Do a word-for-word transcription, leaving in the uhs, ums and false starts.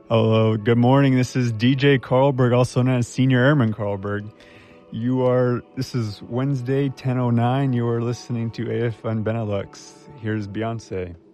Hello, good morning. This is D J Carlberg, also known as Senior Airman Carlberg. You are, this is Wednesday, ten oh nine. You are listening to A F N Benelux. Here's Beyonce.